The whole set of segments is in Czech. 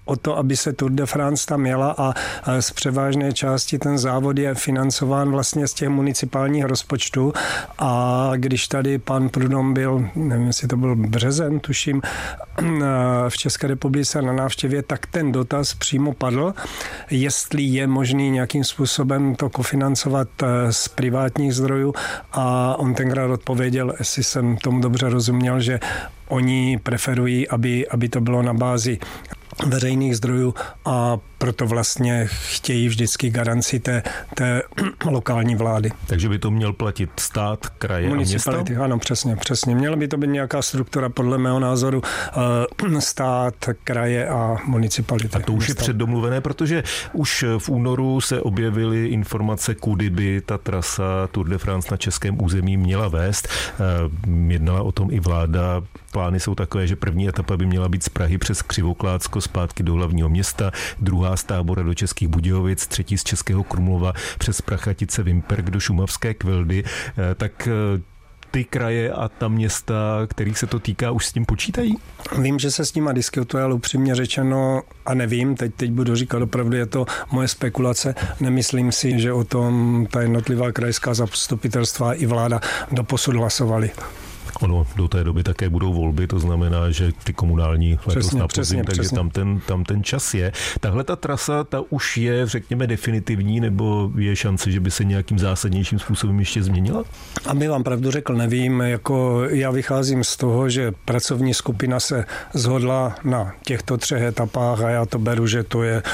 o to, aby se Tour de France tam jela a z převážné části ten závod je financován vlastně z těch municipálních rozpočtů a když tady pan Prudhomme byl, nevím, jestli to byl březen, tuším, v České republice na návštěvě, tak ten dotaz přímo padl, jestli je možný nějakým způsobem to kofinancovat z privátních zdrojů a on tenkrát odpověděl, jestli jsem tomu dobře rozuměl, že oni preferují, aby to bylo na bázi veřejných zdrojů a proto vlastně chtějí vždycky garanci té lokální vlády. Takže by to měl platit stát, kraje a města? Ano, přesně. Měla by to být nějaká struktura, podle mého názoru, stát, kraje a municipality. A to už je předdomluvené, protože už v únoru se objevily informace, kudy by ta trasa Tour de France na českém území měla vést. Jednala o tom i vláda. Plány jsou takové, že první etapa by měla být z Prahy přes Křivoklátsko zpátky do hlavního města, druhá z Tábora do Českých Budějovic, třetí z Českého Krumlova přes Prachatice, Vimperk do šumavské Kvildy. Tak ty kraje a ta města, kterých se to týká, už s tím počítají? Vím, že se s nima diskutuje, ale upřímně řečeno, a nevím, teď budu říkat, opravdu je to moje spekulace, nemyslím si, že o tom ta jednotlivá krajská zastupitelstva i vláda doposud hlasovali. Ono do té doby také budou volby, to znamená, že ty komunální letos na podzim, takže tam ten čas je. Tahle ta trasa, ta už je, řekněme, definitivní, nebo je šance, že by se nějakým zásadnějším způsobem ještě změnila? Aby vám pravdu řekl, nevím. Já vycházím z toho, že pracovní skupina se shodla na těchto 3 etapách a já to beru, že to je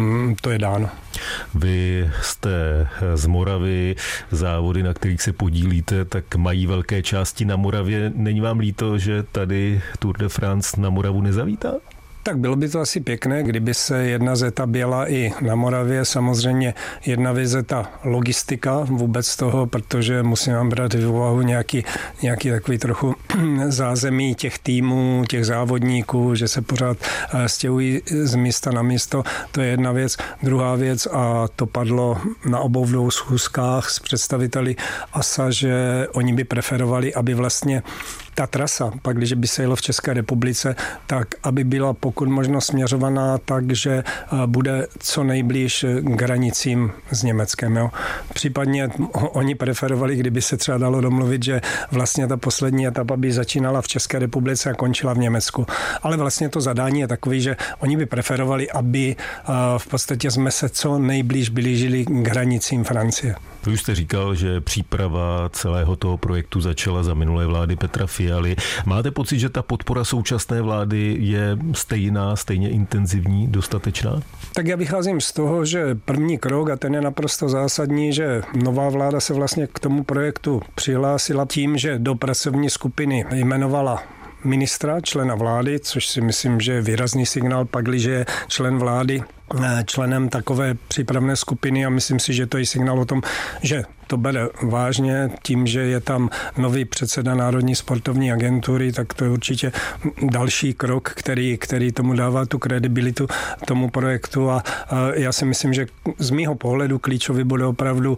dáno. Vy jste z Moravy, závody, na kterých se podílíte, tak mají velké části na Moravě. Není vám líto, že tady Tour de France na Moravu nezavítá? Tak bylo by to asi pěkné, kdyby se jedna z etap jela i na Moravě. Samozřejmě jedna věc je ta logistika vůbec toho, protože musím brát v úvahu nějaký takový trochu zázemí těch týmů, těch závodníků, že se pořád stěhují z místa na místo. To je jedna věc. Druhá věc, a to padlo na obou dvou schůzkách s představiteli ASA, že oni by preferovali, aby vlastně ta trasa, pak když by se jelo v České republice, tak aby byla pokud možno směřovaná tak, že bude co nejblíž k hranicím s Německem. Jo. Případně oni preferovali, kdyby se třeba dalo domluvit, že vlastně ta poslední etapa by začínala v České republice a končila v Německu. Ale vlastně to zadání je takový, že oni by preferovali, aby v podstatě jsme se co nejblíž blížili k hranicím Francie. Vy už jste říkal, že příprava celého toho projektu začala za minulé vlády Petra Fialy. Máte pocit, že ta podpora současné vlády je stejně intenzivní, dostatečná? Tak já vycházím z toho, že první krok, a ten je naprosto zásadní, že nová vláda se vlastně k tomu projektu přihlásila tím, že do pracovní skupiny jmenovala ministra, člena vlády, což si myslím, že je výrazný signál, pakliže je člen vlády členem takové přípravné skupiny a myslím si, že to je signál o tom, že to bere vážně tím, že je tam nový předseda Národní sportovní agentury, tak to je určitě další krok, který tomu dává tu kredibilitu tomu projektu a já si myslím, že z mýho pohledu klíčový bude opravdu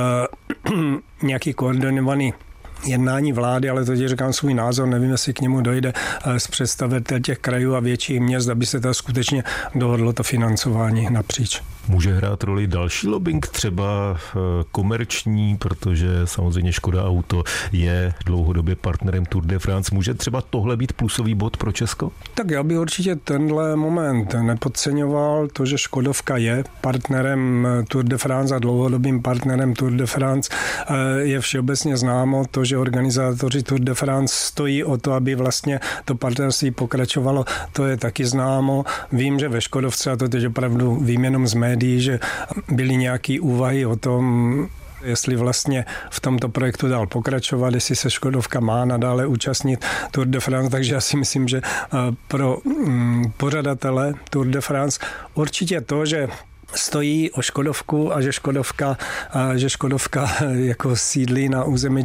nějaký koordinovaný jednání vlády, ale to říkám svůj názor, nevím, jestli k němu dojde z představitel těch krajů a větších měst, aby se to skutečně dohodlo to financování napříč. Může hrát roli další lobbying, třeba komerční, protože samozřejmě Škoda Auto je dlouhodobě partnerem Tour de France. Může třeba tohle být plusový bod pro Česko? Tak já bych určitě tenhle moment nepodceňoval. To, že Škodovka je partnerem Tour de France a dlouhodobým partnerem Tour de France, je všeobecně známo. To, že organizátoři Tour de France stojí o to, aby vlastně to partnerství pokračovalo, to je taky známo. Vím, že ve Škodovce, a to teď opravdu vím jenom z médií, že byly nějaké úvahy o tom, jestli vlastně v tomto projektu dál pokračovat, jestli se Škodovka má nadále účastnit Tour de France, takže já si myslím, že pro pořadatele Tour de France určitě to, že stojí o Škodovku a že Škodovka jako sídlí na území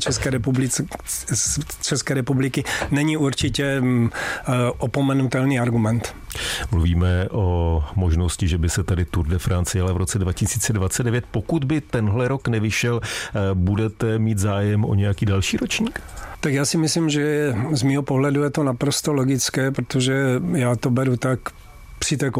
České republiky není určitě opomenutelný argument. Mluvíme o možnosti, že by se tady Tour de France jela v roce 2029. Pokud by tenhle rok nevyšel, budete mít zájem o nějaký další ročník? Tak já si myslím, že z mýho pohledu je to naprosto logické, protože já to beru tak při té